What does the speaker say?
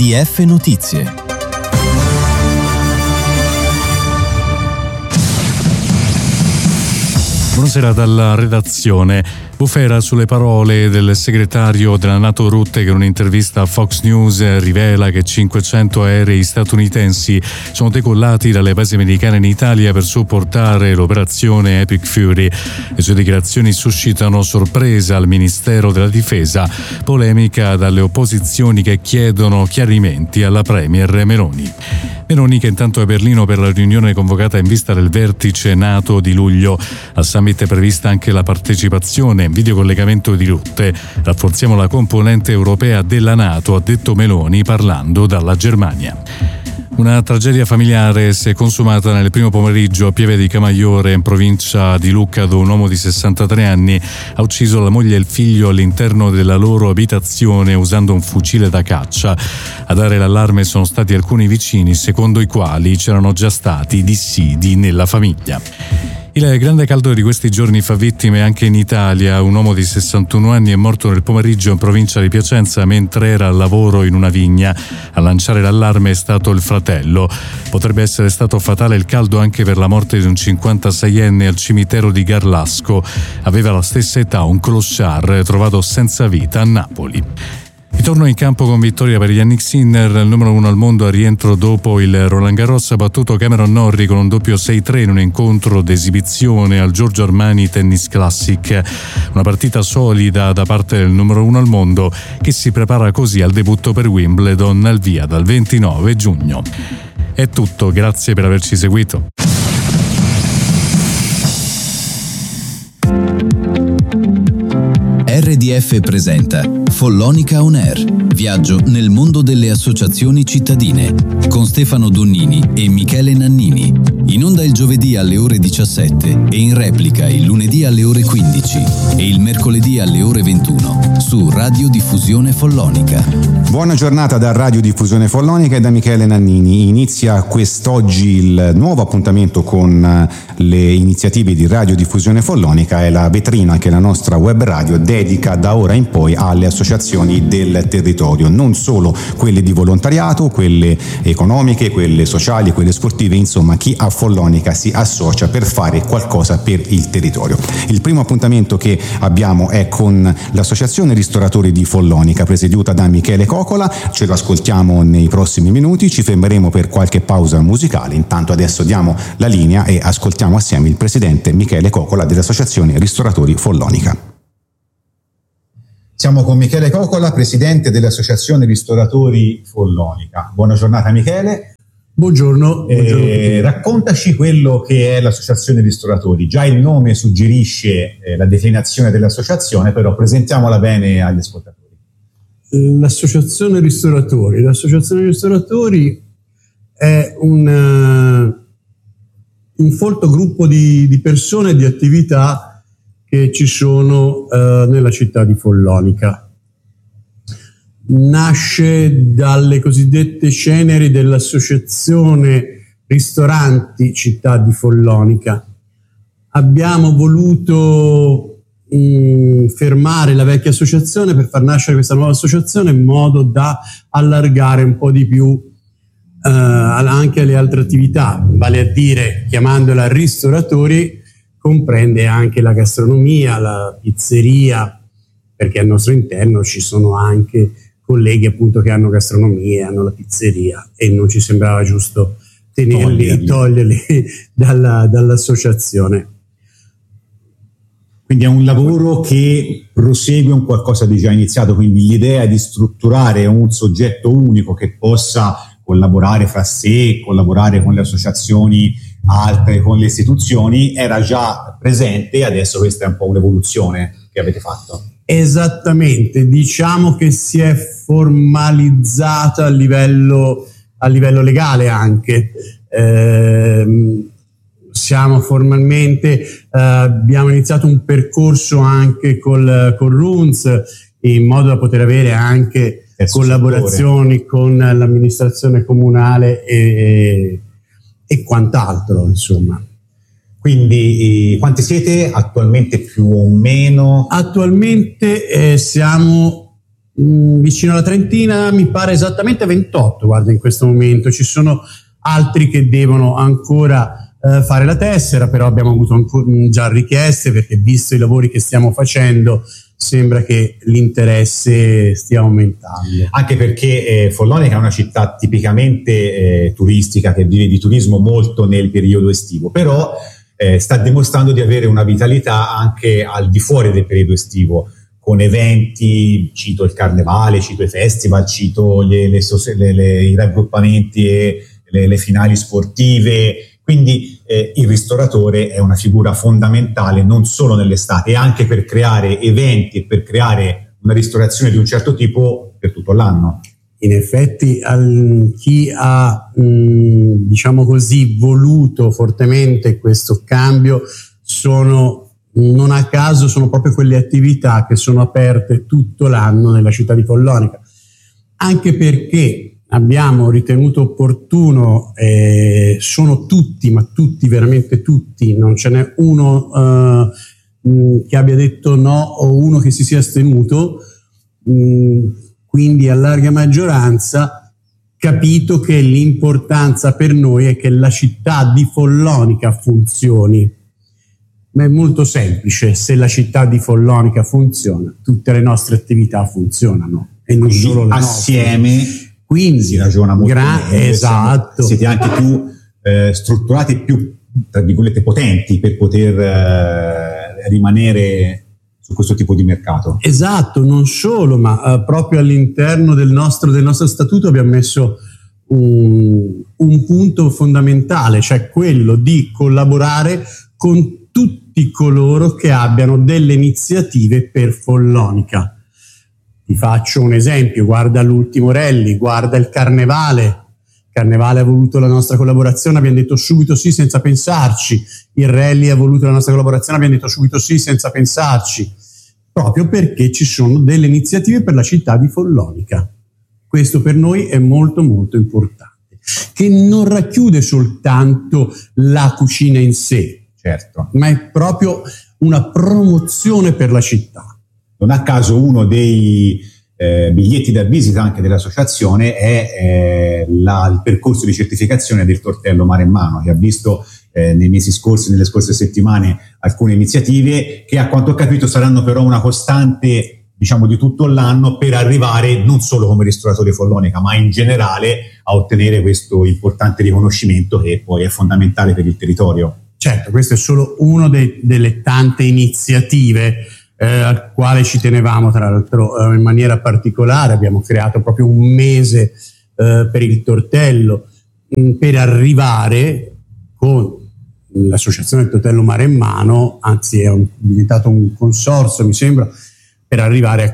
DF Notizie. Buonasera dalla redazione. Bufera sulle parole del segretario della NATO Rutte, che in un'intervista a Fox News rivela che 500 aerei statunitensi sono decollati dalle basi americane in Italia per supportare l'operazione Epic Fury. Le sue dichiarazioni suscitano sorpresa al Ministero della Difesa, polemica dalle opposizioni che chiedono chiarimenti alla premier Meloni. Meloni, che intanto è a Berlino per la riunione convocata in vista del vertice NATO di luglio. Al summit è prevista anche la partecipazione in videocollegamento di Rutte. Rafforziamo la componente europea della NATO, ha detto Meloni parlando dalla Germania. Una tragedia familiare si è consumata nel primo pomeriggio a Pieve di Camaiore, in provincia di Lucca, dove un uomo di 63 anni ha ucciso la moglie e il figlio all'interno della loro abitazione usando un fucile da caccia. A dare l'allarme sono stati alcuni vicini, secondo i quali c'erano già stati dissidi nella famiglia. Il grande caldo di questi giorni fa vittime anche in Italia. Un uomo di 61 anni è morto nel pomeriggio in provincia di Piacenza mentre era al lavoro in una vigna. A lanciare l'allarme è stato il fratello. Potrebbe essere stato fatale il caldo anche per la morte di un 56enne al cimitero di Garlasco. Aveva la stessa età un clochard trovato senza vita a Napoli. Ritorno in campo con vittoria per Jannik Sinner, il numero 1 al mondo al rientro dopo il Roland Garros. Ha battuto Cameron Norrie con un doppio 6-3 in un incontro d'esibizione al Giorgio Armani Tennis Classic. Una partita solida da parte del numero 1 al mondo, che si prepara così al debutto per Wimbledon al via dal 29 giugno. È tutto, grazie per averci seguito. RDF presenta Follonica On Air, viaggio nel mondo delle associazioni cittadine, con Stefano Donnini e Michele Nannini. In onda il giovedì alle ore 17 e in replica il lunedì alle ore 15 e il mercoledì alle ore 21 su Radio Diffusione Follonica. Buona giornata da Radio Diffusione Follonica e da Michele Nannini. Inizia quest'oggi il nuovo appuntamento con le iniziative di Radio Diffusione Follonica. È la vetrina che la nostra web radio dedica da ora in poi alle associazioni del territorio, non solo quelle di volontariato, quelle economiche, quelle sociali, quelle sportive, insomma chi a Follonica si associa per fare qualcosa per il territorio. Il primo appuntamento che abbiamo è con l'Associazione Ristoratori di Follonica, presieduta da Michele Cocola. Ce lo ascoltiamo nei prossimi minuti, ci fermeremo per qualche pausa musicale. Intanto adesso diamo la linea e ascoltiamo assieme il presidente Michele Cocola dell'Associazione Ristoratori Follonica. Siamo con Michele Cocola, presidente dell'Associazione Ristoratori Follonica. Buona giornata Michele. Buongiorno. Raccontaci quello che è l'Associazione Ristoratori. Già il nome suggerisce la declinazione dell'associazione, però presentiamola bene agli ascoltatori. L'Associazione Ristoratori è un folto gruppo di persone e di attività che ci sono nella città di Follonica. Nasce dalle cosiddette ceneri dell'Associazione Ristoranti Città di Follonica. Abbiamo voluto fermare la vecchia associazione per far nascere questa nuova associazione in modo da allargare un po' di più anche alle altre attività, vale a dire, chiamandola ristoratori, comprende anche la gastronomia, la pizzeria, perché al nostro interno ci sono anche colleghi appunto che hanno gastronomia, hanno la pizzeria e non ci sembrava giusto toglierli dall'associazione. Quindi è un lavoro che prosegue un qualcosa di già iniziato, quindi l'idea di strutturare un soggetto unico che possa collaborare fra sé, collaborare con le associazioni altre, con le istituzioni, era già presente e adesso questa è un po' un'evoluzione che avete fatto. Esattamente, diciamo che si è formalizzata a livello legale anche. Siamo formalmente, abbiamo iniziato un percorso anche col RUNS in modo da poter avere anche collaborazioni con l'amministrazione comunale e quant'altro, insomma. Quindi quanti siete attualmente più o meno? Attualmente siamo Vicino alla trentina, mi pare esattamente 28, guarda, in questo momento. Ci sono altri che devono ancora fare la tessera, però abbiamo avuto già richieste, perché visto i lavori che stiamo facendo sembra che l'interesse stia aumentando. Anche perché Follonica è una città tipicamente turistica, che vive di turismo molto nel periodo estivo, però sta dimostrando di avere una vitalità anche al di fuori del periodo estivo, con eventi, cito il carnevale, cito i festival, cito i raggruppamenti e le finali sportive. Quindi il ristoratore è una figura fondamentale non solo nell'estate, anche per creare eventi e per creare una ristorazione di un certo tipo per tutto l'anno. In effetti chi ha diciamo così voluto fortemente questo cambio non a caso sono proprio quelle attività che sono aperte tutto l'anno nella città di Follonica, anche perché abbiamo ritenuto opportuno, sono tutti, ma tutti, veramente tutti, non ce n'è uno che abbia detto no o uno che si sia astenuto, quindi a larga maggioranza, capito che l'importanza per noi è che la città di Follonica funzioni. Ma è molto semplice: se la città di Follonica funziona, tutte le nostre attività funzionano, e non solo le assieme nostre. Quindi si ragiona molto bene. Esatto. Siete anche più strutturati, più tra virgolette potenti per poter rimanere su questo tipo di mercato. Esatto, non solo, ma proprio all'interno del nostro statuto abbiamo messo un punto fondamentale, cioè quello di collaborare con tutti coloro che abbiano delle iniziative per Follonica. Ti faccio un esempio: guarda l'ultimo rally, guarda il carnevale. Il carnevale ha voluto la nostra collaborazione, abbiamo detto subito sì senza pensarci. Il rally ha voluto la nostra collaborazione, abbiamo detto subito sì senza pensarci, proprio perché ci sono delle iniziative per la città di Follonica. Questo per noi è molto molto importante, che non racchiude soltanto la cucina in sé, certo, ma è proprio una promozione per la città. Non a caso uno dei biglietti da visita anche dell'associazione è il percorso di certificazione del tortello Mare in Mano, che ha visto nei mesi scorsi, nelle scorse settimane, alcune iniziative che, a quanto ho capito, saranno però una costante, diciamo, di tutto l'anno, per arrivare non solo come ristoratore Follonica, ma in generale a ottenere questo importante riconoscimento che poi è fondamentale per il territorio. Certo, questo è solo uno delle tante iniziative al quale ci tenevamo, tra l'altro in maniera particolare. Abbiamo creato proprio un mese per il tortello, per arrivare con l'associazione del tortello Mare in Mano, anzi è diventato un consorzio, mi sembra, per arrivare a